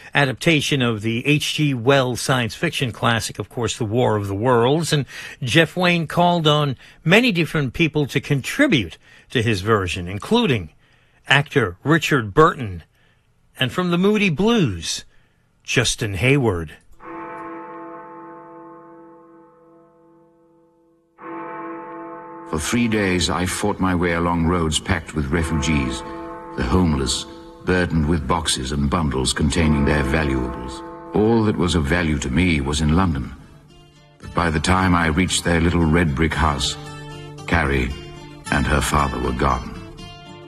adaptation of the H.G. Wells science fiction classic, of course, The War of the Worlds. And Jeff Wayne called on many different people to contribute to his version, including actor Richard Burton, and from the Moody Blues, Justin Hayward. For 3 days I fought my way along roads packed with refugees, the homeless, burdened with boxes and bundles containing their valuables. All that was of value to me was in London. But by the time I reached their little red brick house, Carrie and her father were gone.